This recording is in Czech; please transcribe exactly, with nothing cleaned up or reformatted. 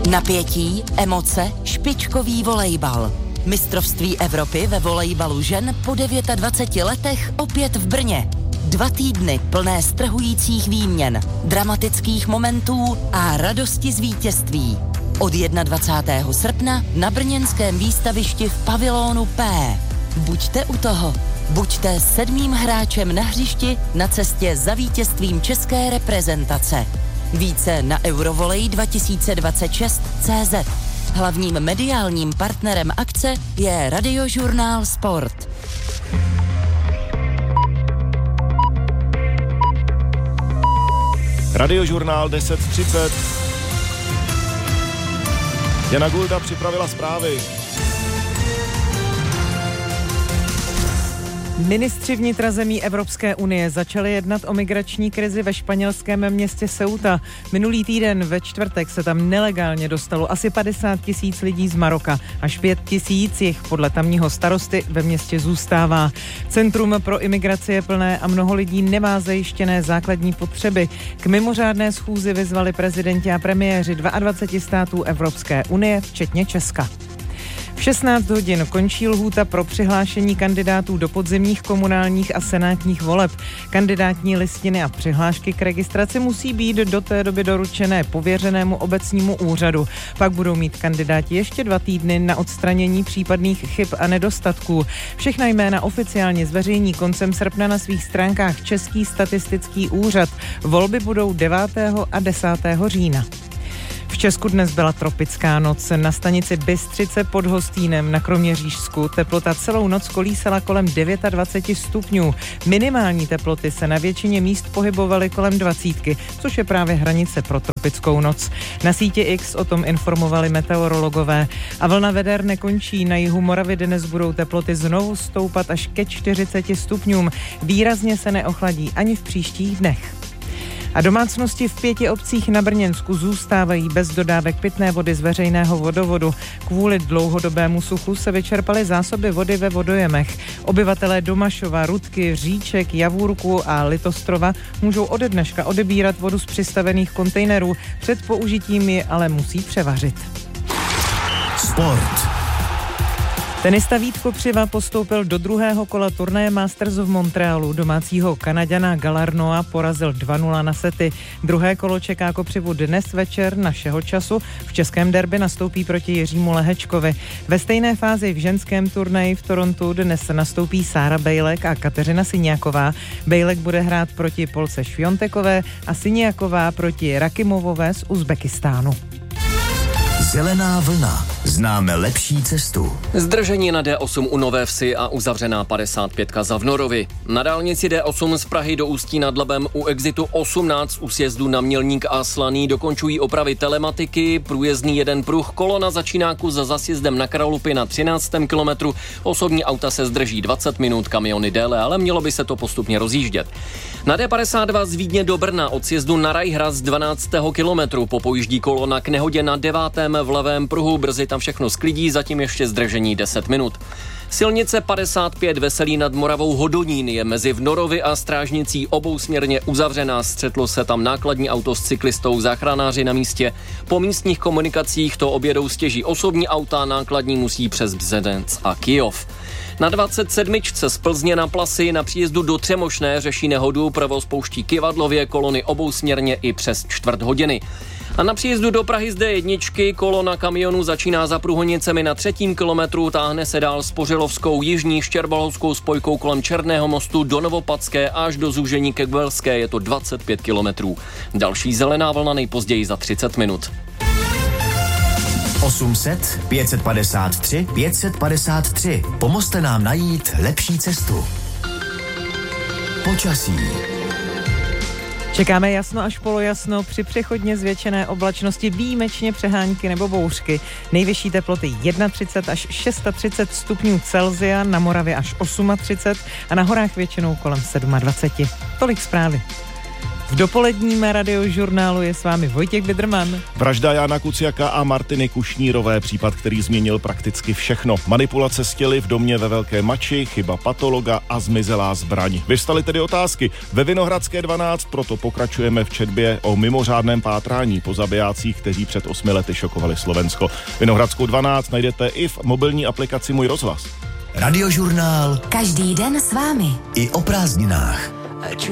Napětí, emoce, špičkový volejbal. Mistrovství Evropy ve volejbalu žen po dvaceti devíti letech opět v Brně. Dva týdny plné strhujících výměn, dramatických momentů a radosti z vítězství. Od dvacátého prvního srpna na brněnském výstavišti v pavilonu P. Buďte u toho. Buďte sedmým hráčem na hřišti na cestě za vítězstvím české reprezentace. Více na eurovolej dva tisíce dvacet šest tečka cé zet. Hlavním mediálním partnerem akce je Radiožurnál Sport. Radiožurnál deset třicet. Jana Gulda připravila zprávy. Ministři vnitra zemí Evropské unie začali jednat o migrační krizi ve španělském městě Ceuta. Minulý týden ve čtvrtek se tam nelegálně dostalo asi padesát tisíc lidí z Maroka. Až pět tisíc jich podle tamního starosty ve městě zůstává. Centrum pro imigraci je plné a mnoho lidí nemá zajištěné základní potřeby. K mimořádné schůzi vyzvali prezidenti a premiéři dvaceti dvou států Evropské unie, včetně Česka. V šestnáct hodin končí lhůta pro přihlášení kandidátů do podzimních komunálních a senátních voleb. Kandidátní listiny a přihlášky k registraci musí být do té doby doručené pověřenému obecnímu úřadu. Pak budou mít kandidáti ještě dva týdny na odstranění případných chyb a nedostatků. Všechna jména oficiálně zveřejní koncem srpna na svých stránkách Český statistický úřad. Volby budou devátého a desátého října. V Česku dnes byla tropická noc. Na stanici Bystřice pod Hostýnem na Kroměřížsku teplota celou noc kolísala kolem dvacet devět stupňů. Minimální teploty se na většině míst pohybovaly kolem dvacítky, což je právě hranice pro tropickou noc. Na síti X o tom informovali meteorologové. A vlna veder nekončí. Na jihu Moravy dnes budou teploty znovu stoupat až ke čtyřiceti stupňům. Výrazně se neochladí ani v příštích dnech. A domácnosti v pěti obcích na Brněnsku zůstávají bez dodávek pitné vody z veřejného vodovodu. Kvůli dlouhodobému suchu se vyčerpaly zásoby vody ve vodojemech. Obyvatelé Domašova, Rudky, Říček, Javůrku a Litostrova můžou ode dneška odebírat vodu z přistavených kontejnerů. Před použitím ji ale musí převařit. Sport. Tenista Vít Kopřiva postoupil do druhého kola turnaje Masters v Montrealu. Domácího Kanaďana Galarnoa porazil dva nula na sety. Druhé kolo čeká Kopřivu dnes večer našeho času. V českém derby nastoupí proti Jiřímu Lehečkovi. Ve stejné fázi v ženském turnaji v Torontu dnes nastoupí Sára Bejlek a Kateřina Syniaková. Bejlek bude hrát proti Polce Šviontekové a Syniaková proti Rakimovové z Uzbekistánu. Zelená vlna. Známe lepší cestu. Zdržení na D osm u Nové Vsi a uzavřená padesát pět za Vnorovi. Na dálnici D osm z Prahy do Ústí nad Labem u exitu osmnáct u sjezdu na Mělník a Slaný dokončují opravy telematiky, průjezdný jeden pruh, kolona začíná kus za zasjezdem na Kralupy na třináctém kilometru, osobní auta se zdrží dvacet minut, kamiony déle, ale mělo by se to postupně rozjíždět. Na D padesát dva z Vídně do Brna od sjezdu na Rajhraz z dvanáctého kilometru popojíždí kolona k nehodě na devátém v levém pruhu, brzy tam všechno sklidí, zatím ještě zdržení deset minut. Silnice padesát pět Veselí nad Moravou Hodonín je mezi Vnorovy a Strážnicí obousměrně uzavřená. Střetlo se tam nákladní auto s cyklistou, záchranáři na místě. Po místních komunikacích to objedou stěží osobní auta, nákladní musí přes Bzenec a Kyjov. Na dvacet sedm z Plzně na Plasy na příjezdu do Třemošné řeší nehodu, provoz pouští Kyvadlově, kolony obousměrně i přes čtvrt hodiny. A na příjezdu do Prahy z D jedna kolona kamionů začíná za Průhonicemi na třetím kilometru, táhne se dál s Pořelovskou jižní štěrbalhovskou spojkou kolem Černého mostu do Novopadské až do zúžení ke Gvelské, je to dvacet pět kilometrů. Další zelená vlna nejpozději za třicet minut. osm set, pět set padesát tři, pět set padesát tři. Pomozte nám najít lepší cestu. Počasí. Čekáme jasno až polojasno, při přechodně zvětšené oblačnosti výjimečně přehánky nebo bouřky. Nejvyšší teploty třicet jedna až třicet šest stupňů Celsia, na Moravě až třicet osm a na horách většinou kolem dvacet sedm. Tolik zprávy. V dopoledním radiožurnálu je s vámi Vojtěch Bidrman. Vražda Jána Kuciaka a Martiny Kušnírové, případ, který změnil prakticky všechno. Manipulace s těly v domě ve Velké Mači, chyba patologa a zmizelá zbraň. Vyvstaly tedy otázky. Ve Vinohradské dvanáct proto pokračujeme v četbě o mimořádném pátrání po zabijácích, kteří před osmi lety šokovali Slovensko. Vinohradskou dvanáct najdete i v mobilní aplikaci Můj rozhlas. Radiožurnál. Každý den s vámi. I o prázdninách. Ať